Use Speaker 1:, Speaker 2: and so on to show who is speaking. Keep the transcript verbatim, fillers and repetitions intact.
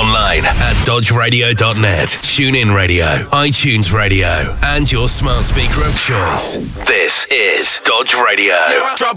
Speaker 1: online at dodge radio dot net, TuneIn Radio, iTunes Radio, and your smart speaker of choice. This is Dodge Radio.
Speaker 2: Drop